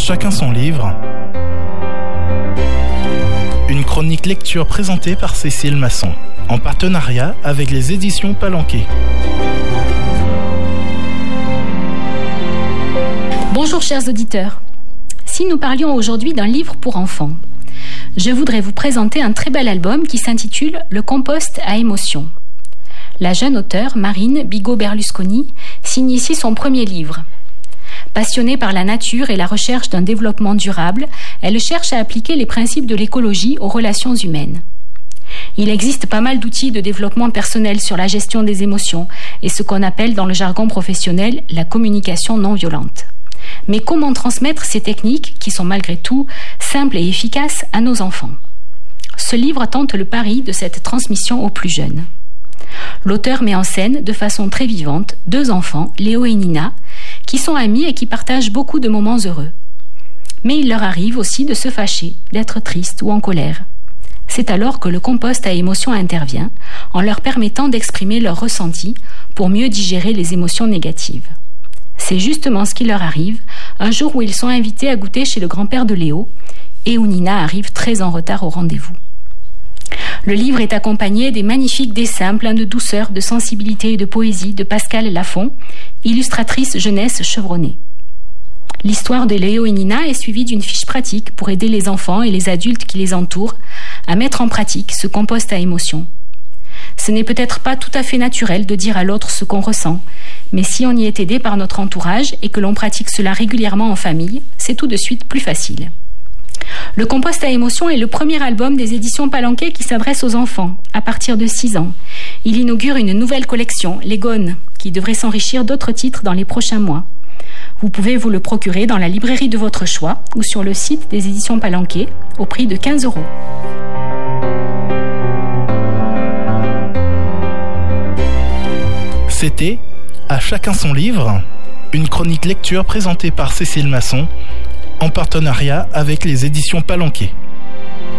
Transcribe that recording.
chacun son livre. Une chronique lecture présentée par Cécile Masson, en partenariat avec les éditions Palanquet. Bonjour chers auditeurs. Si nous parlions aujourd'hui d'un livre pour enfants, je voudrais vous présenter un très bel album qui s'intitule « Le compost à émotions ». La jeune auteure Marine Bigot-Berlusconi signe ici son premier livre. Passionnée par la nature et la recherche d'un développement durable, elle cherche à appliquer les principes de l'écologie aux relations humaines. Il existe pas mal d'outils de développement personnel sur la gestion des émotions et ce qu'on appelle dans le jargon professionnel la communication non violente. Mais comment transmettre ces techniques, qui sont malgré tout simples et efficaces, à nos enfants ? Ce livre tente le pari de cette transmission aux plus jeunes. L'auteur met en scène de façon très vivante 2 enfants, Léo et Nina, qui sont amis et qui partagent beaucoup de moments heureux. Mais il leur arrive aussi de se fâcher, d'être tristes ou en colère. C'est alors que le compost à émotions intervient, en leur permettant d'exprimer leurs ressentis pour mieux digérer les émotions négatives. C'est justement ce qui leur arrive un jour où ils sont invités à goûter chez le grand-père de Léo et où Nina arrive très en retard au rendez-vous. Le livre est accompagné des magnifiques dessins pleins de douceur, de sensibilité et de poésie de Pascale Lafont, illustratrice jeunesse chevronnée. L'histoire de Léo et Nina est suivie d'une fiche pratique pour aider les enfants et les adultes qui les entourent à mettre en pratique ce compost à émotions. Ce n'est peut-être pas tout à fait naturel de dire à l'autre ce qu'on ressent, mais si on y est aidé par notre entourage et que l'on pratique cela régulièrement en famille, c'est tout de suite plus facile. Le compost à émotions est le premier album des éditions Palanquet qui s'adresse aux enfants, à partir de 6 ans. Il inaugure une nouvelle collection, Les Gones, qui devrait s'enrichir d'autres titres dans les prochains mois. Vous pouvez vous le procurer dans la librairie de votre choix ou sur le site des éditions Palanquet au prix de 15 €. C'était À chacun son livre, une chronique lecture présentée par Cécile Masson, en partenariat avec les éditions Palanquet.